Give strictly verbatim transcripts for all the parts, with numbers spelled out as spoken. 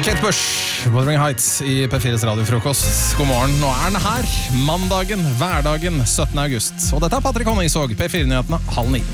Kate Bush, Wuthering Heights i P fires radiofrokost. God morgen, nå er den her. Mandagen, hverdagen, syttende august. Og dette er Patrick Honningsvåg, P fire-nyhetene, halv ni.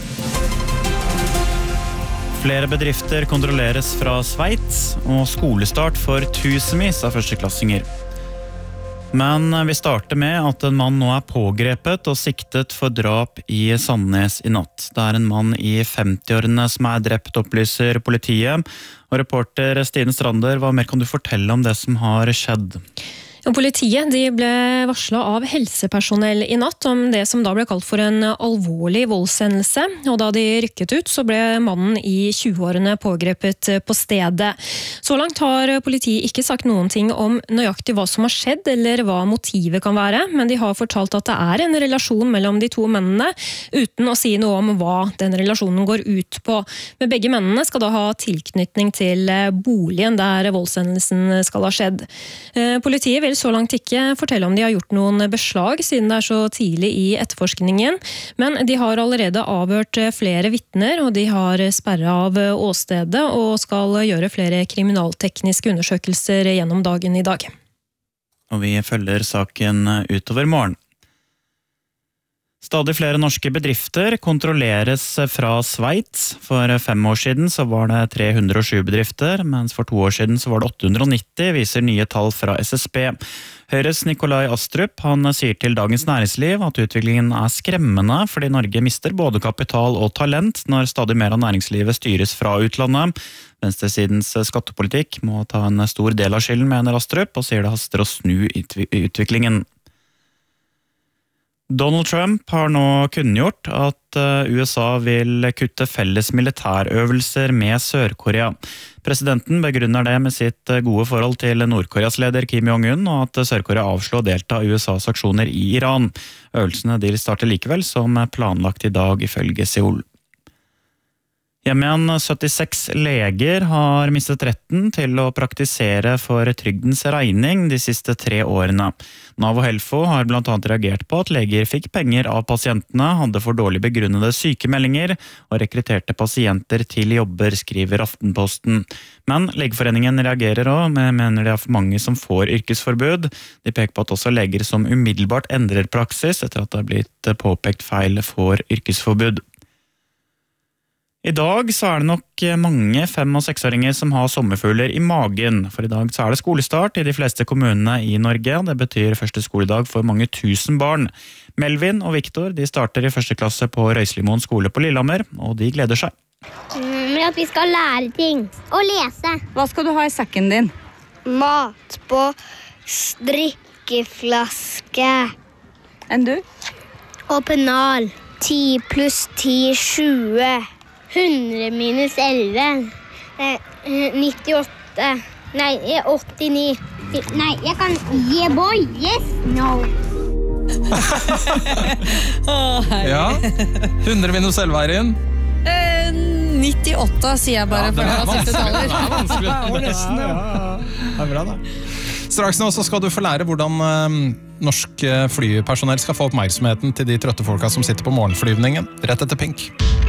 Flere bedrifter kontrolleres fra Sveits, og skolestart for tusenvis av førsteklassinger. Men vi starter med at en mann nå er pågrepet og siktet for drap i Sandnes i natt. Det er en mann i femtiårene som er drept, opplyser politiet. Og reporter Stine Strander, hva mer kan du fortelle om det som har skjedd? Politiet de ble varslet av helsepersonell i natt om det som da ble kalt for en alvorlig voldshendelse. Og da de rykket ut, så ble mannen i tjueårene pågrepet på stedet. Så langt har politiet ikke sagt noen ting om nøyaktig hva som har skjedd, eller hva motivet kan være, men de har fortalt at det er en relasjon mellom de to mennene, uten å si noe om hva den relasjonen går ut på. Men begge mennene skal da ha tilknytning til boligen der voldshendelsen skal ha skjedd. Politiet vil så langt ikke fortelle om de har gjort noen beslag, siden det er så tidlig i etterforskningen, men de har allerede avhørt flere vitner, og de har sperret av åstedet og skal gjøre flere kriminaltekniske undersøkelser gjennom dagen i dag. Og vi følger saken utover morgen. Stadig flere norske bedrifter kontrolleres fra Sveits. For fem år siden så var det tre hundre og sju bedrifter, mens for to år siden så var det åtte hundre og nitti, viser nye tall fra S S B. Høyres Nikolai Astrup, han sier til Dagens Næringsliv at utviklingen er skremmende, fordi Norge mister både kapital og talent når stadig mer av næringslivet styres fra utlandet. Venstresidens skattepolitikk må ta en stor del av skylden, mener Astrup, og sier det haster å snu utviklingen. Donald Trump har nå kunngjort at U S A vil kutte felles militærøvelser med Sør-Korea. Presidenten begrunner det med sitt gode forhold til Nord-Koreas leder Kim Jong-un, og at Sør-Korea avslår å delta U S A's aksjoner i Iran. Øvelsene de starter likevel som planlagt i dag, ifølge Seoul. Hjemme igjen syttiseks leger har mistet retten til å praktisere for trygdens regning de siste tre årene. Nav og Helfo har blant annet reagert på at leger fikk penger av pasientene, hadde for dårlig begrunnede sykemeldinger og rekrutterte pasienter til jobber, skriver Aftenposten. Men Legeforeningen reagerer også, men mener det er for mange som får yrkesforbud. De peker på at også leger som umiddelbart endrer praksis etter at det har blitt påpekt feil får yrkesforbud. I dag så er det nok mange fem- og seksåringer som har sommerfugler i magen, for i dag så er det skolestart i de fleste kommunene i Norge. Det betyr første skoledag for mange tusen barn. Melvin og Victor de starter i første klasse på Røyslimoen skole på Lillehammer, og de gleder seg. Men at vi skal lære ting og lese. Hva skal du ha i sekken din? Mat på strikkeflaske. Enn du? Og pennal. ti pluss ti, tjue. hundre minus elleve. Eh, nittiåtte. Nei, åttini. Nei, jeg kan yeah boy. Yes, no. Ja, hundre minus elveien. Eh, nittiåtte, sier jeg bare, for det var siste taler. Det er vanskelig. Det er nesten, ja. Det er bra da. Straks nå så skal du få lære hvordan eh, norsk flypersonell skal få oppmerksomheten til de trøtte folka som sitter på morgenflyvningen, rett etter Pink.